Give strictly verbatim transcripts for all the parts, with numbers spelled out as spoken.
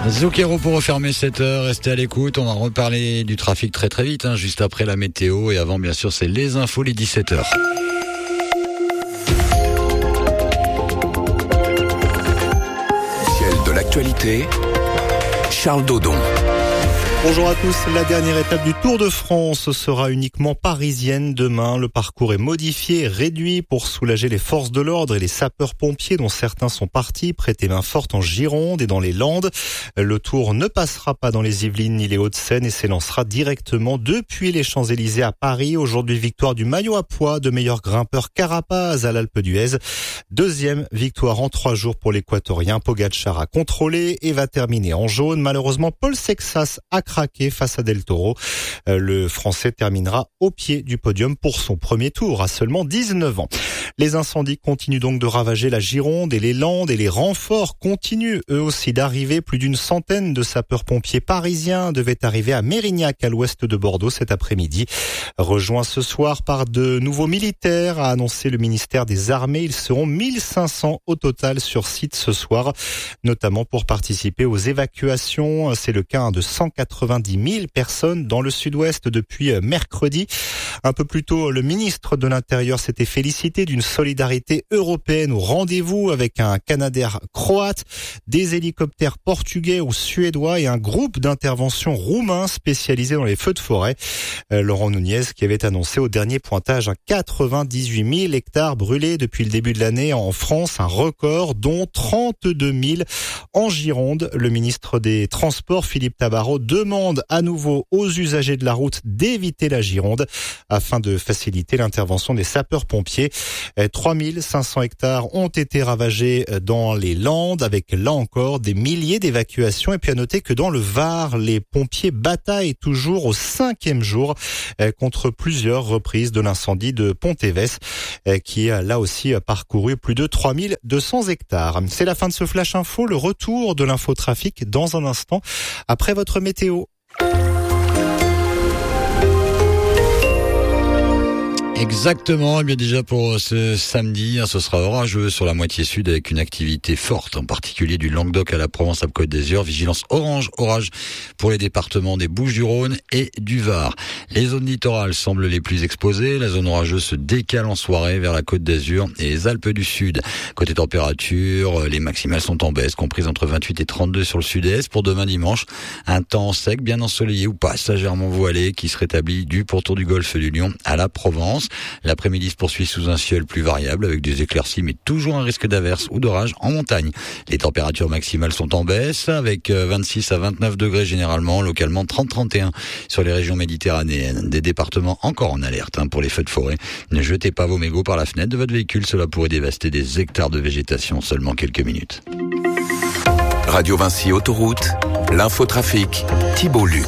Zucchero pour refermer cette heure, restez à l'écoute, on va reparler du trafic très très vite, hein, juste après la météo et avant bien sûr c'est les infos, les dix-sept heures. Ciel de l'actualité, Charles Dodon. Bonjour à tous, la dernière étape du Tour de France sera uniquement parisienne demain. Le parcours est modifié, réduit pour soulager les forces de l'ordre et les sapeurs-pompiers dont certains sont partis prêter main forte en Gironde et dans les Landes. Le Tour ne passera pas dans les Yvelines ni les Hauts-de-Seine et s'élancera directement depuis les Champs-Élysées à Paris. Aujourd'hui, victoire du maillot à pois de meilleur grimpeur Carapaz à l'Alpe d'Huez. Deuxième victoire en trois jours pour l'Équatorien. Pogacar a contrôlé et va terminer en jaune. Malheureusement, Paul Sexas a craqué face à Del Toro. Le Français terminera au pied du podium pour son premier tour à seulement dix-neuf ans. Les incendies continuent donc de ravager la Gironde et les Landes et les renforts continuent eux aussi d'arriver. Plus d'une centaine de sapeurs-pompiers parisiens devaient arriver à Mérignac à l'ouest de Bordeaux cet après-midi. Rejoints ce soir par de nouveaux militaires, a annoncé le ministère des Armées. Ils seront mille cinq cents au total sur site ce soir, notamment pour participer aux évacuations. C'est le cas de cent quatre-vingt-dix mille personnes dans le sud-ouest depuis mercredi. Un peu plus tôt, le ministre de l'Intérieur s'était félicité d'une solidarité européenne au rendez-vous avec un Canadair croate, des hélicoptères portugais ou suédois et un groupe d'intervention roumain spécialisé dans les feux de forêt. Euh, Laurent Nunez qui avait annoncé au dernier pointage quatre-vingt-dix-huit mille hectares brûlés depuis le début de l'année en France, un record dont trente-deux mille en Gironde. Le ministre des Transports, Philippe Tabarot, demande à nouveau aux usagers de la route d'éviter la Gironde afin de faciliter l'intervention des sapeurs-pompiers. trois mille cinq cents hectares ont été ravagés dans les Landes avec là encore des milliers d'évacuations. Et puis à noter que dans le Var, les pompiers bataillent toujours au cinquième jour contre plusieurs reprises de l'incendie de Pont-Évès qui a là aussi parcouru plus de trois mille deux cents hectares. C'est la fin de ce Flash Info, le retour de l'infotrafic dans un instant après votre météo. Exactement, et bien déjà pour ce samedi, hein, ce sera orageux sur la moitié sud avec une activité forte, en particulier du Languedoc à la Provence-Alpes-Côte d'Azur. Vigilance orange, orage pour les départements des Bouches-du-Rhône et du Var. Les zones littorales semblent les plus exposées. La zone orageuse se décale en soirée vers la Côte d'Azur et les Alpes du Sud. Côté température, les maximales sont en baisse, comprises entre vingt-huit et trente-deux sur le sud-est. Pour demain dimanche, un temps sec, bien ensoleillé ou passagèrement voilé qui se rétablit du pourtour du golfe du Lion à la Provence. L'après-midi se poursuit sous un ciel plus variable avec des éclaircies mais toujours un risque d'averse ou d'orage en montagne. Les températures maximales sont en baisse avec vingt-six à vingt-neuf degrés généralement, localement trente à trente et un sur les régions méditerranéennes. Des départements encore en alerte hein, pour les feux de forêt. Ne jetez pas vos mégots par la fenêtre de votre véhicule, cela pourrait dévaster des hectares de végétation en seulement quelques minutes. Radio Vinci Autoroute, l'infotrafic, Thibault Luc.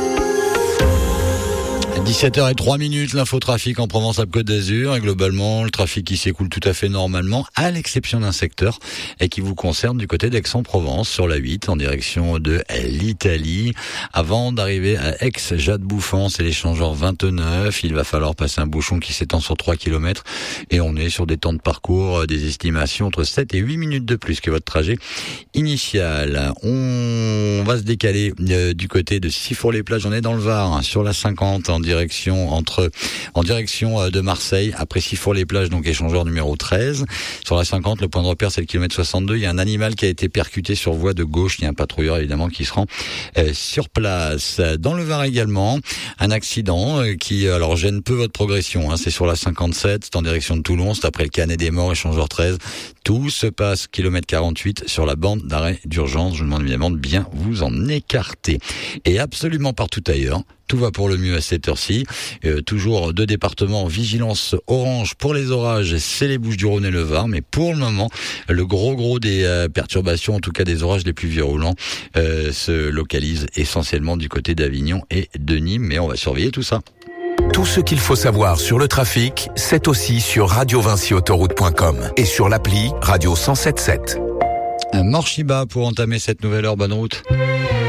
dix-sept heures zéro trois minutes, l'infotrafic en Provence-Alpes-Côte d'Azur et globalement le trafic qui s'écoule tout à fait normalement à l'exception d'un secteur et qui vous concerne du côté d'Aix-en-Provence sur la huit en direction de l'Italie. Avant d'arriver à Aix-Jade-Bouffant, c'est l'échangeur vingt-neuf, il va falloir passer un bouchon qui s'étend sur trois kilomètres et on est sur des temps de parcours, des estimations entre sept et huit minutes de plus que votre trajet initial. On va se décaler euh, du côté de Sifour-les-Plages, on est dans le Var hein, sur la cinquante en direction entre en direction de Marseille après Sifour-les-Plages, donc échangeur numéro treize. Sur la cinquante, le point de repère c'est le kilomètre soixante-deux. Il y a un animal qui a été percuté sur voie de gauche. Il y a un patrouilleur évidemment qui se rend euh, sur place. Dans le Var également, un accident euh, qui alors gêne peu votre progression. Hein. C'est sur la cinquante-sept, c'est en direction de Toulon. C'est après le Canet des Morts, échangeur treize. Tout se passe kilomètre quarante-huit sur la bande d'arrêt d'urgence. Je vous demande évidemment de bien vous en écarter. Et absolument partout ailleurs, tout va pour le mieux à cette heure-ci. Euh, toujours deux départements en vigilance orange pour les orages, c'est les Bouches-du-Rhône et le Var. Mais pour le moment, le gros gros des euh, perturbations, en tout cas des orages les plus virulents, euh, se localise essentiellement du côté d'Avignon et de Nîmes. Mais on va surveiller tout ça. Tout ce qu'il faut savoir sur le trafic, c'est aussi sur radio vinci autoroute point com et sur l'appli Radio cent sept sept. Un Morshiba pour entamer cette nouvelle heure. Bonne route.